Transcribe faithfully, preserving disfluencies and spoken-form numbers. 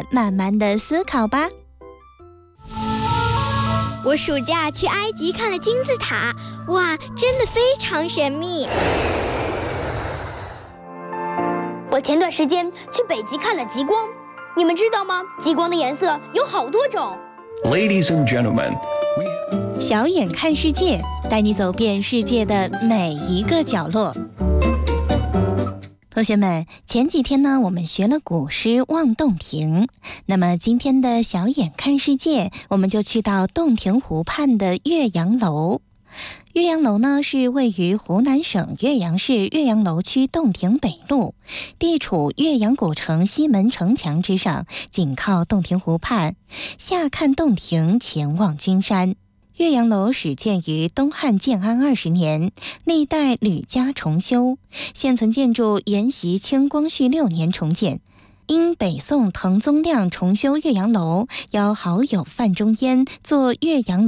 慢慢的思考吧。 我暑假去埃及看了金字塔，哇，真的非常神秘。 我前段时间去北极看了极光，你们知道吗？极光的颜色有好多种。 Ladies and gentlemen, we... 小眼看世界，带你走遍世界的每一个角落。同学们，前几天呢，我们学了古诗《望洞庭》，那么今天的小眼看世界，我们就去到洞庭湖畔的岳阳楼。岳阳楼呢，是位于湖南省岳阳市岳阳楼区洞庭北路，地处岳阳古城西门城墙之上，紧靠洞庭湖畔，下看洞庭，前望君山。岳阳楼始建于东汉建安二十年，历代屡加重修，现存建筑沿袭清光绪六年重建。因北宋滕宗亮重修岳阳楼，邀好友范仲淹作岳阳